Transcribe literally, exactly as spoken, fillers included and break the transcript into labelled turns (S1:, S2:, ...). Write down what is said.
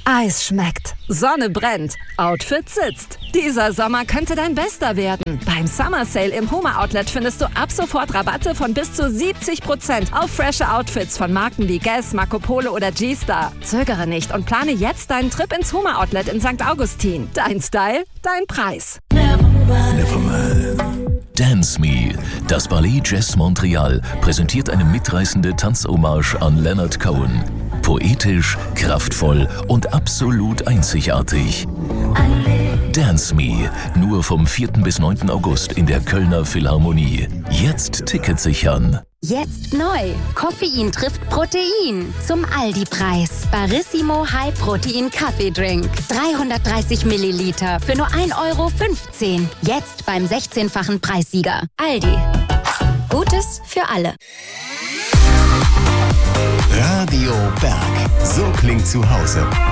S1: Eis schmeckt, Sonne brennt, Outfit sitzt. Dieser Sommer könnte dein bester werden. Beim Summer Sale im Homa Outlet findest du ab sofort Rabatte von bis zu siebzig Prozent auf frische Outfits von Marken wie Guess, Marco Polo oder G-Star. Zögere nicht und plane jetzt deinen Trip ins Homa Outlet in Sankt Augustin. Dein Style, dein Preis.
S2: Nevermind. Dance Me. Das Ballet Jazz Montreal präsentiert eine mitreißende Tanzhommage an Leonard Cohen. Poetisch, kraftvoll und absolut einzigartig. Dance Me. Nur vom vierten bis neunten August in der Kölner Philharmonie. Jetzt Ticket sichern.
S3: Jetzt neu. Koffein trifft Protein. Zum Aldi-Preis. Barissimo High Protein Kaffeedrink. dreihundertdreißig Milliliter für nur ein Euro fünfzehn. Jetzt beim sechzehnfachen Preissieger. Aldi. Gutes für alle.
S4: Radio Berg. So klingt zu Hause.